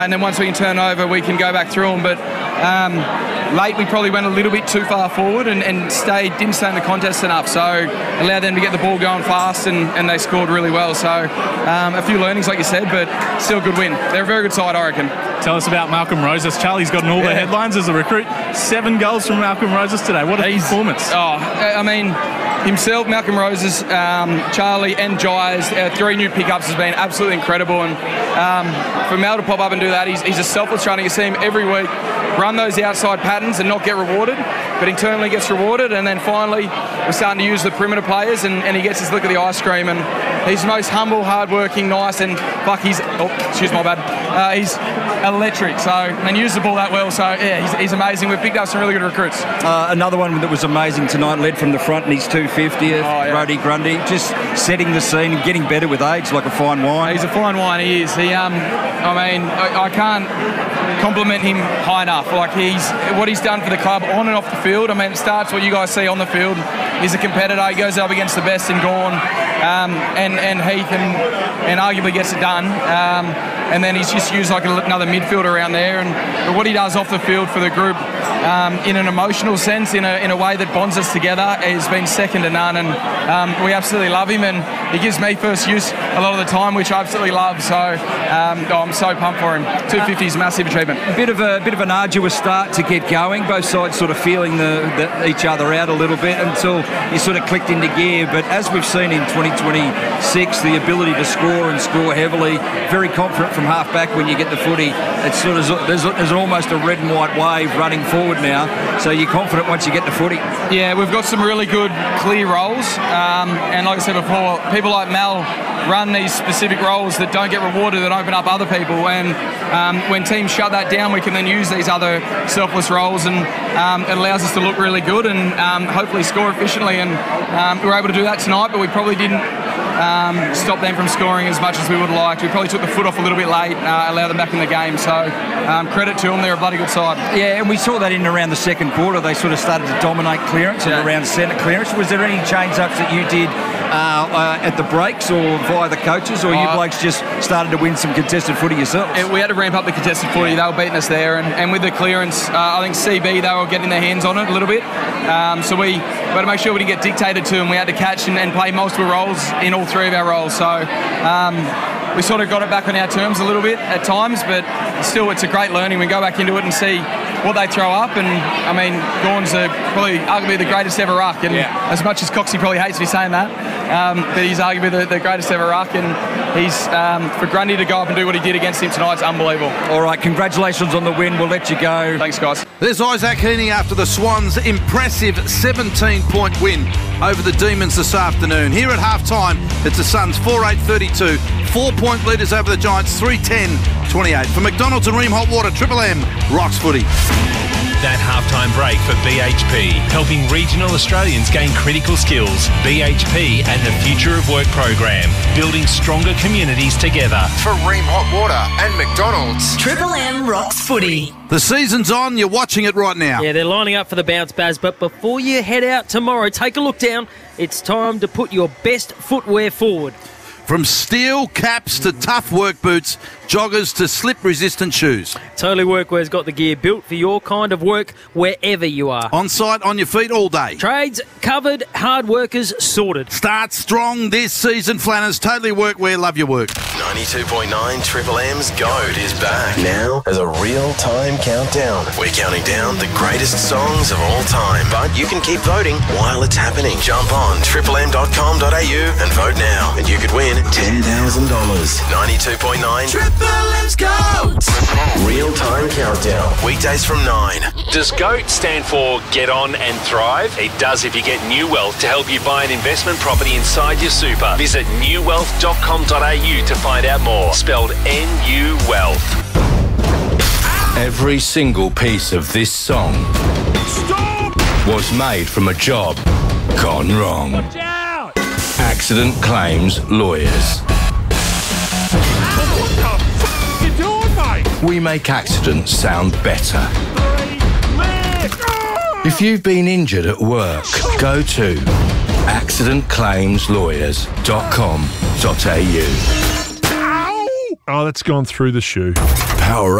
And then once we can turn over, we can go back through them. But late, we probably went a little bit too far forward and didn't stay in the contest enough. So allowed them to get the ball going fast, and they scored really well. So a few learnings, like you said, but still a good win. They're a very good side, I reckon. Tell us about Malcolm Roses. Charlie's gotten all the headlines as a recruit. 7 goals from Malcolm Roses today. What a performance. I mean, himself, Malcolm Roses, Charlie and Jais, 3 new pickups has been absolutely incredible. And for Mal to pop up and do that, he's a selfless runner. You see him every week run those outside patterns and not get rewarded, but internally gets rewarded. And then finally, we're starting to use the perimeter players, and he gets his lick of the ice cream. And he's the most humble, hard-working, nice, and he's electric. So, and use the ball that well. So, yeah, he's amazing. We've picked up some really good recruits. Another one that was amazing tonight, led from the front, and he's 250th. Brody Grundy, just setting the scene and getting better with age, like a fine wine. He's a fine wine, he is. I can't compliment him high enough. Like, what he's done for the club on and off the field. I mean, it starts what you guys see on the field. He's a competitor. He goes up against the best in Gawn and Heath and arguably gets it done. And then he's just used like another midfielder around there. But what he does off the field for the group, in an emotional sense, in a way that bonds us together, has been second to none. And we absolutely love him, and he gives me first use a lot of the time, which I absolutely love. So I'm so pumped for him. 250 is a massive achievement. A bit of an arduous start to get going. Both sides sort of feeling each other out a little bit until you sort of clicked into gear. But as we've seen in 2026, the ability to score and score heavily, very confident from half back when you get the footy. It's sort of there's almost a red and white wave running forward now. So you're confident once you get the footy. Yeah, we've got some really good clear roles. And like I said before, people like Mel run these specific roles that don't get rewarded, that open up other people. And when teams shut that down, we can then use these other selfless roles, and it allows us to look really good and hopefully score efficiently. And we were able to do that tonight, but we probably didn't stop them from scoring as much as we would have liked. We probably took the foot off a little bit late, allowed them back in the game. So credit to them, they're a bloody good side. Yeah, and we saw that in around the second quarter. They sort of started to dominate clearance and around centre clearance. Was there any change-ups that you did at the breaks or via the coaches, or you blokes just started to win some contested footy yourselves? We had to ramp up the contested footy. They were beating us there, and with the clearance, I think CB, they were getting their hands on it a little bit. So we had to make sure we didn't get dictated to, and we had to catch and play multiple roles in all 3 of our roles. So we sort of got it back on our terms a little bit at times, but still, it's a great learning. We go back into it and see what they throw up, and I mean, Gawn's probably arguably the greatest ever ruck, and as much as Coxie probably hates me saying that, but he's arguably the greatest ever ruck, and he's for Grundy to go up and do what he did against him tonight is unbelievable. All right, congratulations on the win. We'll let you go. Thanks, guys. There's Isaac Heaney after the Swans' impressive 17-point win over the Demons this afternoon. Here at half-time, it's the Suns 4-8-32, 4-point leaders over the Giants 3-10-28. For McDonald's and Ream Hot Water, Triple M rocks footy. That halftime break for BHP, helping regional Australians gain critical skills. BHP and the Future of Work program, building stronger communities together. For Ream Hot Water and McDonald's, Triple M rocks footy. The season's on, you're watching it right now. Yeah, they're lining up for the bounce, Baz, but before you head out tomorrow, take a look down. It's time to put your best footwear forward. From steel caps to tough work boots, joggers to slip-resistant shoes. Totally Workwear's got the gear built for your kind of work wherever you are. On site, on your feet all day. Trades covered, hard workers sorted. Start strong this season, Flanners. Totally Workwear, love your work. 92.9 Triple M's GOAT is back. Now as a real-time countdown. We're counting down the greatest songs of all time. But you can keep voting while it's happening. Jump on triplem.com.au and vote now. And you could win $10,000. 92.9 Triple M's GOAT. Real-time countdown. Weekdays from 9. Does GOAT stand for Get On and Thrive? It does if you get New Wealth to help you buy an investment property inside your super. Visit newwealth.com.au to find out more. Spelled N-U Wealth. Every single piece of this song was made from a job gone wrong. Watch out! Accident Claims Lawyers. What the f*** you doing, mate? We make accidents sound better. If you've been injured at work, go to accidentclaimslawyers.com.au. Oh, that's gone through the shoe. Power